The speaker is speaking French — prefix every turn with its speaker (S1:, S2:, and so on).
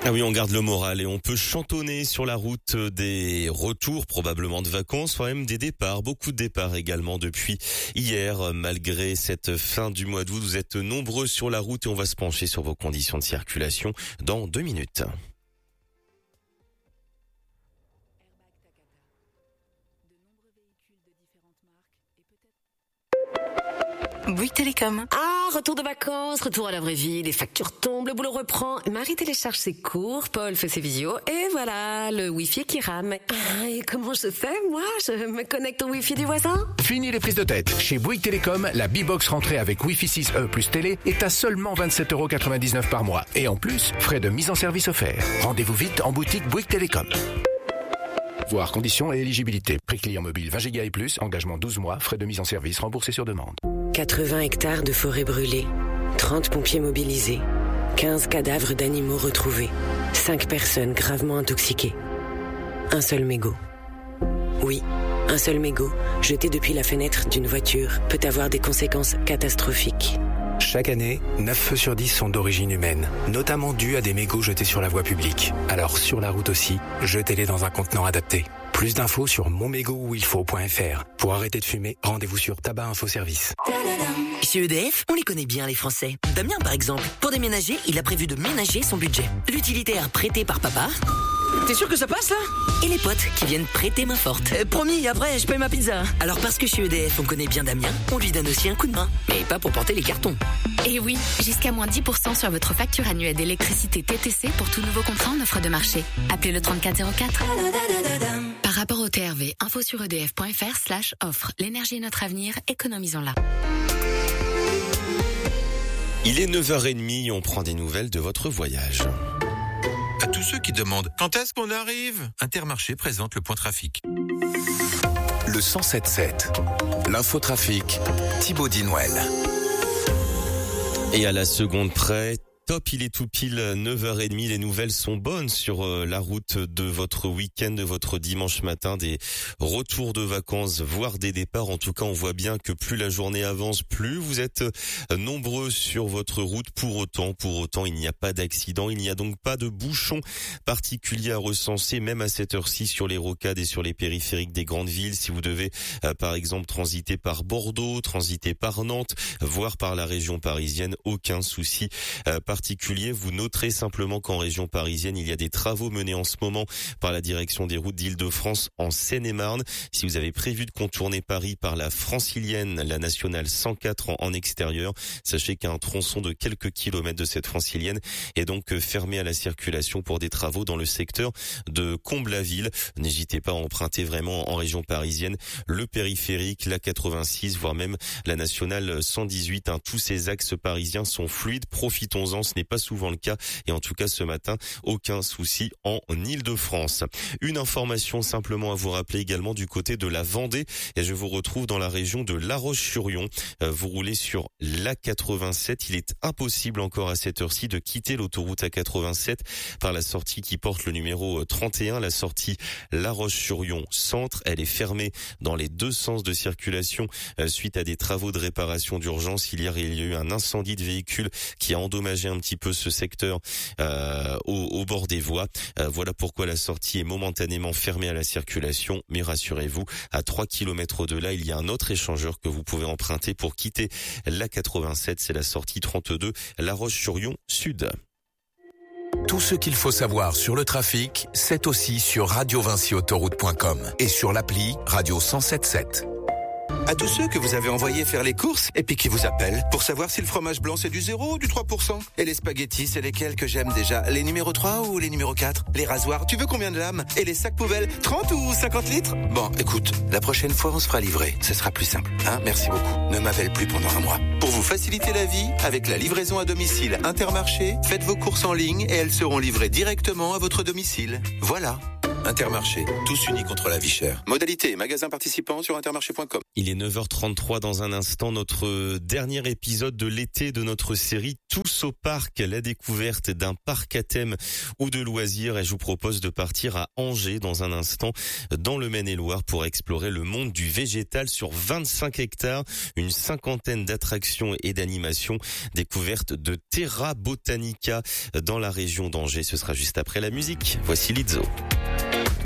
S1: Ah oui, on garde le moral et on peut chantonner sur la route des retours probablement de vacances, soit même des départs. Beaucoup de départs également depuis hier. Malgré cette fin du mois d'août, vous êtes nombreux sur la route et on va se pencher sur vos conditions de circulation dans 2 minutes.
S2: Bouygues Télécom.
S3: Ah, retour de vacances, retour à la vraie vie, les factures tombent, le boulot reprend, Marie télécharge ses cours, Paul fait ses visios, et voilà, le Wi-Fi qui rame. Ah, et comment je fais, moi? Je me connecte au Wi-Fi du voisin?
S4: Fini les prises de tête. Chez Bouygues Télécom, la B-Box rentrée avec Wi-Fi 6E plus télé est à seulement 27,99€ par mois. Et en plus, frais de mise en service offerts. Rendez-vous vite en boutique Bouygues Télécom. Voir conditions et éligibilité. Prix client mobile 20 Go et plus, engagement 12 mois, frais de mise en service remboursés sur demande.
S3: 80 hectares de forêt brûlée, 30 pompiers mobilisés, 15 cadavres d'animaux retrouvés, 5 personnes gravement intoxiquées. Un seul mégot. Oui, un seul mégot, jeté depuis la fenêtre d'une voiture, peut avoir des conséquences catastrophiques.
S5: Chaque année, 9 feux sur 10 sont d'origine humaine, notamment dus à des mégots jetés sur la voie publique. Alors sur la route aussi, jetez-les dans un contenant adapté. Plus d'infos sur monmégotuilfaut.fr. Pour arrêter de fumer, rendez-vous sur Tabac Info Service.
S2: Chez EDF, on les connaît bien les Français. Damien par exemple, pour déménager, il a prévu de ménager son budget. L'utilitaire prêté par papa.
S6: T'es sûr que ça passe là?
S2: Et les potes qui viennent prêter main forte.
S6: Promis, après je paye ma pizza.
S2: Alors parce que chez EDF on connaît bien Damien, on lui donne aussi un coup de main. Mais pas pour porter les cartons.
S7: Et oui, jusqu'à moins 10% sur votre facture annuelle d'électricité TTC pour tout nouveau contrat en offre de marché. Appelez le 3404. Par rapport au TRV, info sur edf.fr/offre. L'énergie est notre avenir, économisons-la.
S1: Il est 9h30 et on prend des nouvelles de votre voyage.
S8: À tous ceux qui demandent quand est-ce qu'on arrive, Intermarché présente le point trafic.
S9: Le 107.7, l'infotrafic, Thibaut Dinouel.
S1: Et à la seconde près, top, il est tout pile 9h30. Les nouvelles sont bonnes sur la route de votre week-end, de votre dimanche matin, des retours de vacances, voire des départs. En tout cas, on voit bien que plus la journée avance, plus vous êtes nombreux sur votre route. Pour autant, il n'y a pas d'accident. Il n'y a donc pas de bouchons particuliers à recenser, même à cette heure-ci sur les rocades et sur les périphériques des grandes villes. Si vous devez, par exemple, transiter par Bordeaux, transiter par Nantes, voire par la région parisienne, aucun souci particulier. Vous noterez simplement qu'en région parisienne, il y a des travaux menés en ce moment par la direction des routes d'Île-de-France en Seine-et-Marne. Si vous avez prévu de contourner Paris par la francilienne, la nationale 104 en extérieur, sachez qu'un tronçon de quelques kilomètres de cette francilienne est donc fermé à la circulation pour des travaux dans le secteur de Comble-la-Ville. N'hésitez pas à emprunter vraiment en région parisienne le périphérique, la 86, voire même la nationale 118. Tous ces axes parisiens sont fluides. Profitons-en. Ce n'est pas souvent le cas et en tout cas ce matin, aucun souci en Île-de-France. Une information simplement à vous rappeler également du côté de la Vendée et je vous retrouve dans la région de La Roche-sur-Yon. Vous roulez sur l'A87. Il est impossible encore à cette heure-ci de quitter l'autoroute A87 par la sortie qui porte le numéro 31, la sortie La Roche-sur-Yon centre. Elle est fermée dans les deux sens de circulation suite à des travaux de réparation d'urgence. Il y a eu un incendie de véhicule qui a endommagé un petit peu ce secteur au bord des voies. Voilà pourquoi la sortie est momentanément fermée à la circulation. Mais rassurez-vous, à 3 km au-delà, il y a un autre échangeur que vous pouvez emprunter pour quitter la 87. C'est la sortie 32, La Roche-sur-Yon Sud.
S9: Tout ce qu'il faut savoir sur le trafic, c'est aussi sur radiovinciautoroute.com et sur l'appli Radio 107.7.
S8: À tous ceux que vous avez envoyés faire les courses et puis qui vous appellent pour savoir si le fromage blanc c'est du 0 ou du 3%. Et les spaghettis, c'est lesquels que j'aime déjà? Les numéros 3 ou les numéros 4? Les rasoirs, tu veux combien de lames? Et les sacs poubelles, 30 ou 50 litres? Bon, écoute, la prochaine fois on se fera livrer. Ce sera plus simple. Merci beaucoup. Ne m'appelle plus pendant un mois. Pour vous faciliter la vie, avec la livraison à domicile Intermarché, faites vos courses en ligne et elles seront livrées directement à votre domicile. Voilà. Intermarché, tous unis contre la vie chère. Modalité, magasin participant sur intermarché.com.
S1: Il est 9h33 dans un instant, notre dernier épisode de l'été de notre série Tous au parc, la découverte d'un parc à thème ou de loisirs, et je vous propose de partir à Angers dans un instant dans le Maine-et-Loire pour explorer le monde du végétal sur 25 hectares, une cinquantaine d'attractions et d'animations, découverte de Terra Botanica dans la région d'Angers. Ce sera juste après la musique. Voici Lizzo.